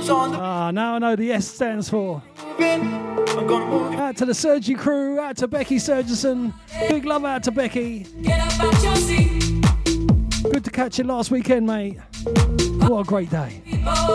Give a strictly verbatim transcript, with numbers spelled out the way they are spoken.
Ah, now I know the S stands for. Out to the Sergi crew, out to Becky Surgerson. Big love out to Becky. Good to catch you last weekend, mate. What a great day.